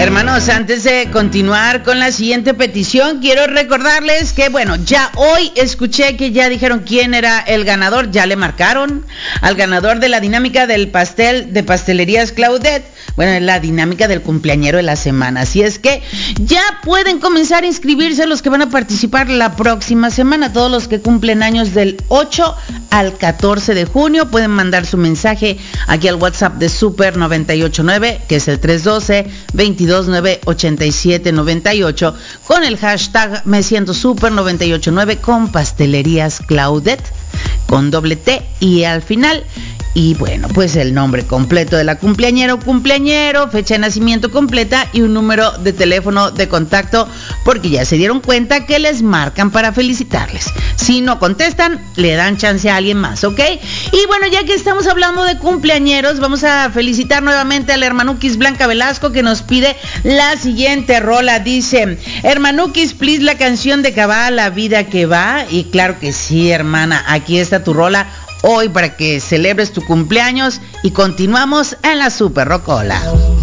Hermanos, antes de continuar con la siguiente petición, quiero recordarles que, bueno, ya hoy escuché que ya dijeron quién era el ganador, ya le marcaron al ganador de la dinámica del pastel de Pastelerías Claudette. Bueno, es la dinámica del cumpleañero de la semana, así es que ya pueden comenzar a inscribirse los que van a participar la próxima semana. Todos los que cumplen años del 8 al 14 de junio pueden mandar su mensaje aquí al WhatsApp de Super 989, que es el 312-229-8798, con el hashtag Me Siento Super 989 con Pastelerías Claudette, con doble T y al final. Y bueno, pues el nombre completo de la cumpleañero, fecha de nacimiento completa y un número de teléfono de contacto, porque ya se dieron cuenta que les marcan para felicitarles. Si no contestan, le dan chance a alguien más, ¿ok? Y bueno, ya que estamos hablando de cumpleañeros, vamos a felicitar nuevamente a la hermanuquis Blanca Velasco, que nos pide la siguiente rola. Dice: hermanuquis, please, la canción de Cabal, La Vida Que Va. Y claro que sí, hermana, aquí está tu rola hoy para que celebres tu cumpleaños y continuamos en la Super Rocola.